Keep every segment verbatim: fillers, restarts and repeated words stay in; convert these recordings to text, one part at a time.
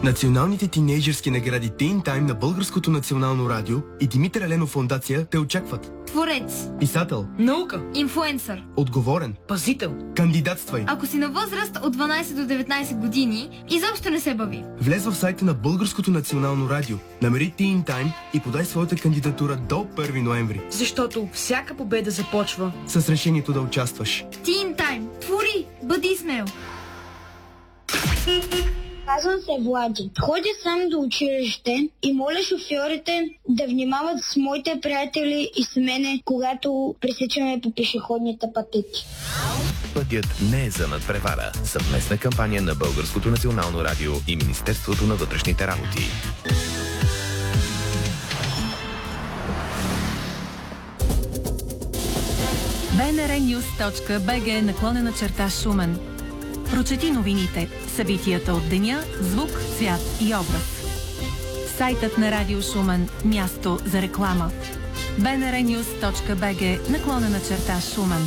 Националните тинейджърски награди Teen Time на Българското национално радио и Димитър Еленов фондация те очакват. Творец, писател, наука, инфлуенсър, отговорен, пазител. Кандидатствай. Ако си на възраст от дванайсет до деветнайсет години, изобщо не се бави. Влез в сайта на Българското национално радио, намери Teen Time и подай своята кандидатура до първи ноември. Защото всяка победа започва с решението да участваш. Teen Time. Твори, бъди смел. Казвам се Влади. Ходя сам до училище и моля шофьорите да внимават с моите приятели и с мене, когато пресичаме по пешеходните пътеки. Пътят не е за надпревара. Съвместна кампания на Българското национално радио и Министерството на вътрешните работи. би ен ар нюз точка би джи наклонена черта Шумен. Прочети новините, събитията от деня, звук, цвят и образ. Сайтът на Радио Шумен – място за реклама. би ен ар нюз точка би джи наклонена черта Шумен.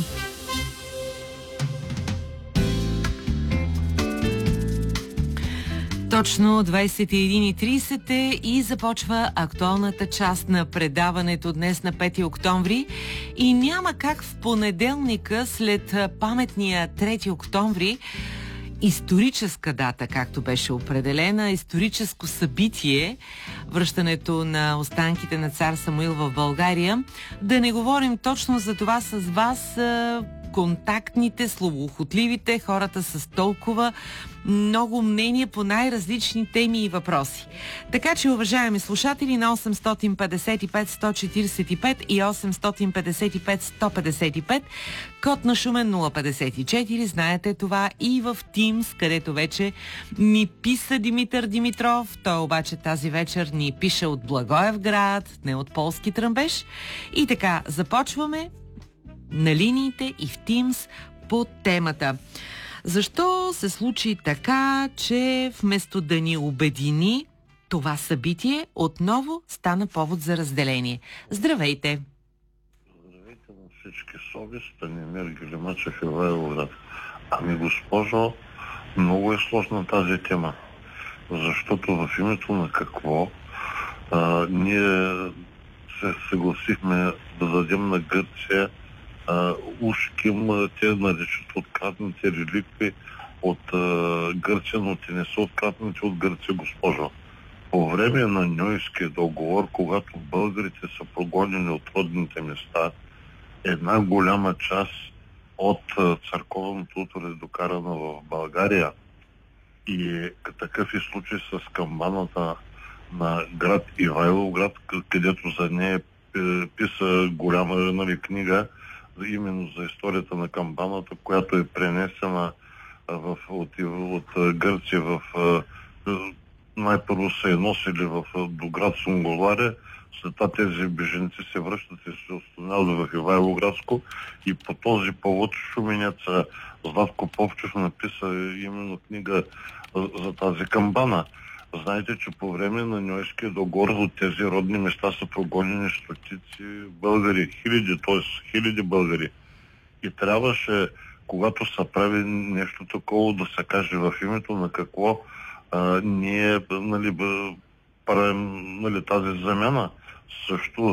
Точно двайсет и една и трийсет е и започва актуалната част на предаването днес на пети октомври и няма как в понеделника след паметния трети октомври историческа дата, както беше определена, историческо събитие, връщането на останките на цар Самуил в България, да не говорим точно за това с вас, контактните, словоохотливите, хората с толкова много мнения по най-различни теми и въпроси. Така че, уважаеми слушатели, на осем петдесет и пет сто четиридесет и пет и осем петдесет и пет сто петдесет и пет, код на Шумен нула петдесет и четири, знаете това и в Teams, където вече ни писа Димитър Димитров. Той обаче тази вечер ни пише от Благоевград, не от Полски Тръмбеш. И така, започваме на линиите и в Teams по темата. Защо се случи така, че вместо да ни обедини, това събитие отново стана повод за разделение? Здравейте! Здравейте на всички. Соби, Станимир Гелимачев, Ивайловград. Ами, госпожо, много е сложна тази тема. Защото в името на какво а, ние се съгласихме да дадем на Гърция Uh, уж ким те наричат открадните реликви от uh, Гърция, но те не са открадните от Гърция, госпожо. По време на Ньойския договор, когато българите са прогонени от родните места, една голяма част от uh, църковното утро е докарана в България. И такъв е случай с камбаната на град Ивайловград, където за нея писа голяма, нали, книга, именно за историята на камбаната, която е пренесена в, от, от Гърция в... Най-първо са я носили в, до град Сунголария, след това тези беженци се връщат и се установяват в Ивайловградско и по този повод шуменеца Златко Попчев написа именно книга за тази камбана. Знаете, че по време на Ньойския договор от тези родни места са прогонени стотици българи, хиляди, т.е. хиляди българи. И трябваше, когато се прави нещо такова, да се каже в името на какво а, ние, нали, правим, нали, тази замяна. Също